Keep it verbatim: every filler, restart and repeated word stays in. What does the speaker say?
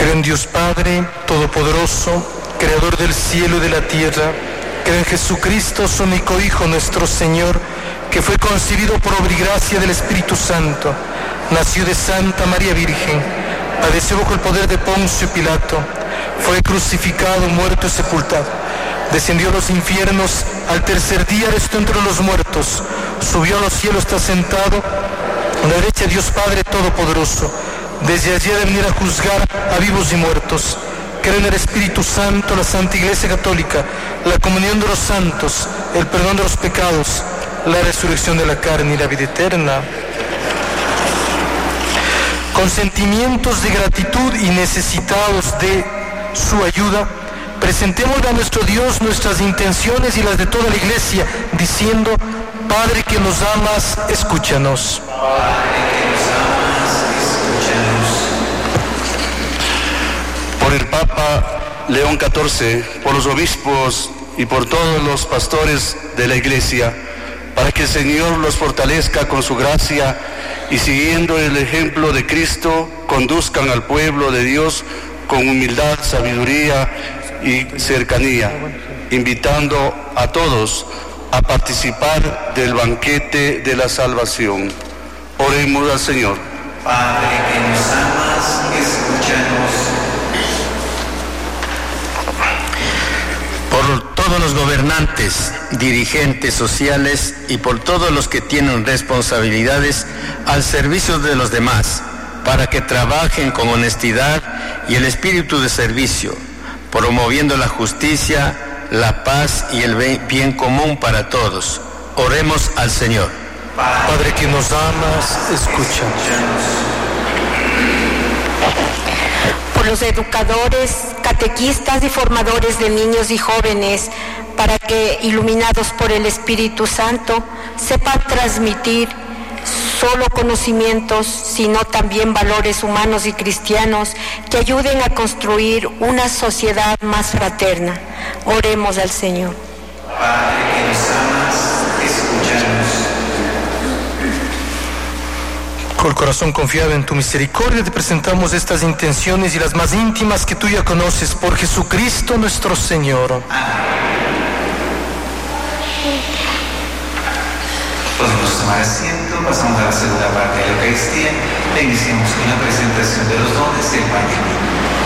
Creo en Dios Padre Todopoderoso, Creador del cielo y de la tierra. Creo en Jesucristo, su único Hijo, nuestro Señor, que fue concebido por obra y gracia del Espíritu Santo. Nació de Santa María Virgen, padeció bajo el poder de Poncio Pilato, fue crucificado, muerto y sepultado. Descendió a los infiernos, al tercer día restó entre los muertos, subió a los cielos, está sentado a la derecha de Dios Padre Todopoderoso. Desde allí ha de venir a juzgar a vivos y muertos. Creo en el Espíritu Santo, la Santa Iglesia Católica, la comunión de los santos, el perdón de los pecados, la resurrección de la carne y la vida eterna. Con sentimientos de gratitud y necesitados de su ayuda, presentemos a nuestro Dios nuestras intenciones y las de toda la Iglesia, diciendo: Padre que nos amas, escúchanos. Padre que nos amas, escúchanos. Por el Papa León catorce, por los obispos y por todos los pastores de la Iglesia, para que el Señor los fortalezca con su gracia y siguiendo el ejemplo de Cristo, conduzcan al pueblo de Dios con humildad, sabiduría y cercanía, invitando a todos a participar del banquete de la salvación. Oremos al Señor. Padre que nos amas, escúchanos. Por todos los gobernantes, dirigentes sociales y por todos los que tienen responsabilidades al servicio de los demás, para que trabajen con honestidad y el espíritu de servicio, promoviendo la justicia, la paz y el bien común para todos. Oremos al Señor. Padre que nos amas, escúchanos. Por los educadores, catequistas y formadores de niños y jóvenes, para que, iluminados por el Espíritu Santo, sepan transmitir solo conocimientos, sino también valores humanos y cristianos que ayuden a construir una sociedad más fraterna. Oremos al Señor. Padre que nos amas, escúchanos. Con el corazón confiado en tu misericordia te presentamos estas intenciones y las más íntimas que tú ya conoces, por Jesucristo nuestro Señor. Podemos tomar asiento, pasamos a la segunda parte de la Eucaristía e iniciamos con la presentación de los dones del Pan y el vino.